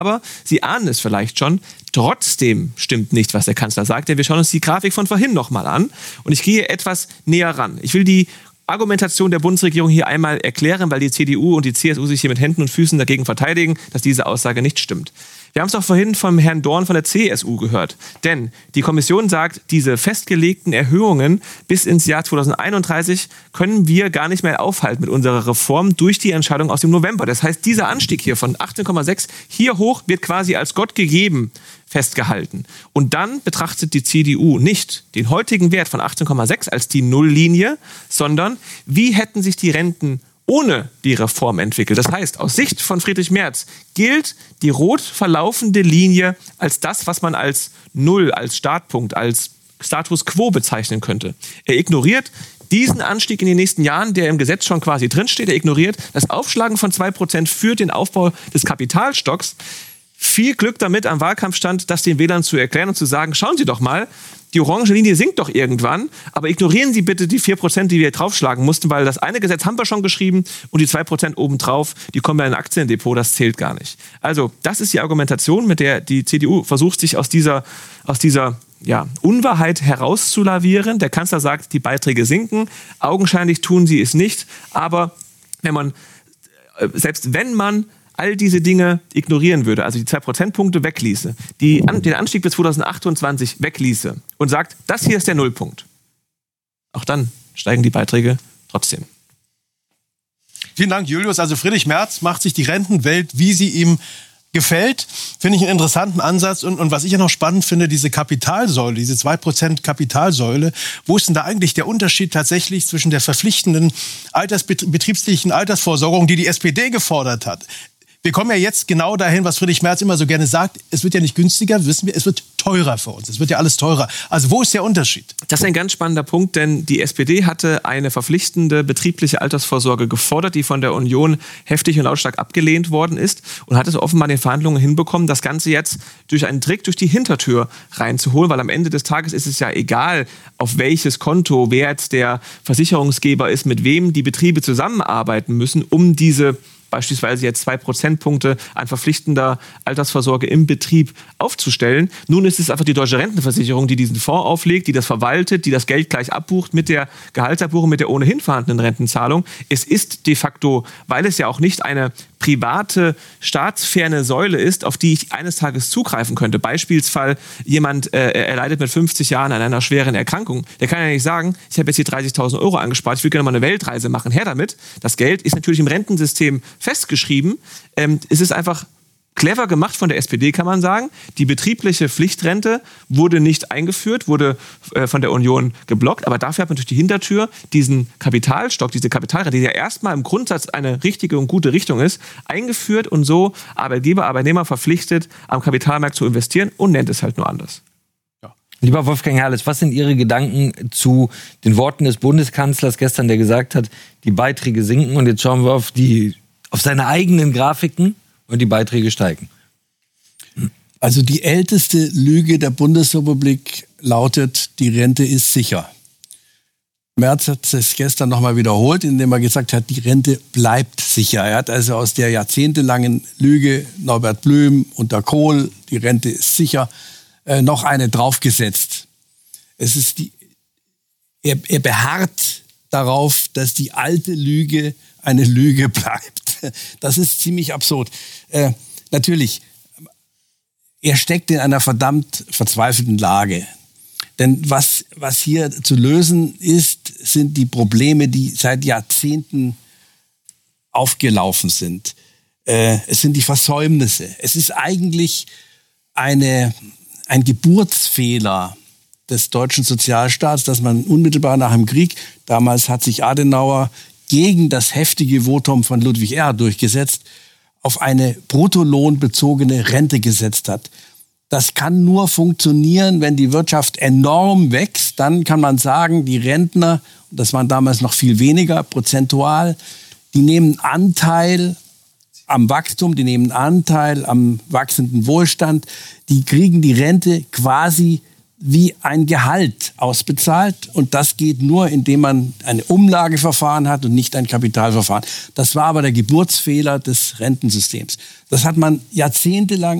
Aber Sie ahnen es vielleicht schon, trotzdem stimmt nicht, was der Kanzler sagt. Denn wir schauen uns die Grafik von vorhin nochmal an. Und ich gehe etwas näher ran. Ich will die Argumentation der Bundesregierung hier einmal erklären, weil die CDU und die CSU sich hier mit Händen und Füßen dagegen verteidigen, dass diese Aussage nicht stimmt. Wir haben es doch vorhin vom Herrn Dorn von der CSU gehört. Denn die Kommission sagt, diese festgelegten Erhöhungen bis ins Jahr 2031 können wir gar nicht mehr aufhalten mit unserer Reform durch die Entscheidung aus dem November. Das heißt, dieser Anstieg hier von 18,6 hier hoch wird quasi als Gott gegeben festgehalten. Und dann betrachtet die CDU nicht den heutigen Wert von 18,6 als die Nulllinie, sondern wie hätten sich die Renten ohne die Reform entwickelt. Das heißt, aus Sicht von Friedrich Merz gilt die rot verlaufende Linie als das, was man als Null, als Startpunkt, als Status Quo bezeichnen könnte. Er ignoriert diesen Anstieg in den nächsten Jahren, der im Gesetz schon quasi drinsteht. Er ignoriert das Aufschlagen von 2% für den Aufbau des Kapitalstocks. Viel Glück damit am Wahlkampfstand, das den Wählern zu erklären und zu sagen, schauen Sie doch mal, die orange Linie sinkt doch irgendwann, aber ignorieren Sie bitte die 4%, die wir draufschlagen mussten, weil das eine Gesetz haben wir schon geschrieben und die 2% obendrauf, die kommen ja in ein Aktiendepot, das zählt gar nicht. Also das ist die Argumentation, mit der die CDU versucht, sich aus dieser Unwahrheit herauszulavieren. Der Kanzler sagt, die Beiträge sinken, augenscheinlich tun sie es nicht, aber selbst wenn man all diese Dinge ignorieren würde, also die 2 Prozentpunkte wegließe, den Anstieg bis 2028 wegließe und sagt, das hier ist der Nullpunkt, auch dann steigen die Beiträge trotzdem. Vielen Dank, Julius. Also Friedrich Merz macht sich die Rentenwelt, wie sie ihm gefällt. Finde ich einen interessanten Ansatz. Und was ich ja noch spannend finde, diese Kapitalsäule, diese 2% Kapitalsäule, wo ist denn da eigentlich der Unterschied tatsächlich zwischen der verpflichtenden betrieblichen Altersvorsorgung, die SPD gefordert hat? Wir kommen ja jetzt genau dahin, was Friedrich Merz immer so gerne sagt. Es wird ja nicht günstiger, wissen wir, es wird teurer für uns. Es wird ja alles teurer. Also wo ist der Unterschied? Das ist ein ganz spannender Punkt, denn die SPD hatte eine verpflichtende betriebliche Altersvorsorge gefordert, die von der Union heftig und lautstark abgelehnt worden ist und hat es offenbar in den Verhandlungen hinbekommen, das Ganze jetzt durch einen Trick durch die Hintertür reinzuholen, weil am Ende des Tages ist es ja egal, auf welches Konto, wer jetzt der Versicherungsgeber ist, mit wem die Betriebe zusammenarbeiten müssen, um diese beispielsweise jetzt 2 Prozentpunkte an verpflichtender Altersvorsorge im Betrieb aufzustellen. Nun ist es einfach die Deutsche Rentenversicherung, die diesen Fonds auflegt, die das verwaltet, die das Geld gleich abbucht mit der Gehaltsabbuchung, mit der ohnehin vorhandenen Rentenzahlung. Es ist de facto, weil es ja auch nicht eine private, staatsferne Säule ist, auf die ich eines Tages zugreifen könnte. Beispielsfall jemand, er leidet mit 50 Jahren an einer schweren Erkrankung. Der kann ja nicht sagen, ich habe jetzt hier 30.000 Euro angespart, ich will gerne mal eine Weltreise machen. Her damit. Das Geld ist natürlich im Rentensystem festgeschrieben. Es ist einfach clever gemacht von der SPD, kann man sagen. Die betriebliche Pflichtrente wurde nicht eingeführt, wurde von der Union geblockt, aber dafür hat man durch die Hintertür diesen Kapitalstock, diese Kapitalrente, die ja erstmal im Grundsatz eine richtige und gute Richtung ist, eingeführt und so Arbeitgeber, Arbeitnehmer verpflichtet, am Kapitalmarkt zu investieren und nennt es halt nur anders. Lieber Wolfgang Herrles, was sind Ihre Gedanken zu den Worten des Bundeskanzlers gestern, der gesagt hat, die Beiträge sinken und jetzt schauen wir auf seine eigenen Grafiken und die Beiträge steigen? Also die älteste Lüge der Bundesrepublik lautet, die Rente ist sicher. Merz hat es gestern nochmal wiederholt, indem er gesagt hat, die Rente bleibt sicher. Er hat also aus der jahrzehntelangen Lüge Norbert Blüm unter Kohl, die Rente ist sicher, noch eine draufgesetzt. Er beharrt darauf, dass die alte Lüge eine Lüge bleibt. Das ist ziemlich absurd. Natürlich, er steckt in einer verdammt verzweifelten Lage. Denn was hier zu lösen ist, sind die Probleme, die seit Jahrzehnten aufgelaufen sind. Es sind die Versäumnisse. Es ist eigentlich ein Geburtsfehler des deutschen Sozialstaats, dass man unmittelbar nach dem Krieg, damals hat sich Adenauer gegen das heftige Votum von Ludwig Erhard durchgesetzt, auf eine bruttolohnbezogene Rente gesetzt hat. Das kann nur funktionieren, wenn die Wirtschaft enorm wächst. Dann kann man sagen, die Rentner, und das waren damals noch viel weniger prozentual, die nehmen Anteil am Wachstum, die nehmen Anteil am wachsenden Wohlstand, die kriegen die Rente quasi wie ein Gehalt ausbezahlt. Und das geht nur, indem man ein Umlageverfahren hat und nicht ein Kapitalverfahren. Das war aber der Geburtsfehler des Rentensystems. Das hat man jahrzehntelang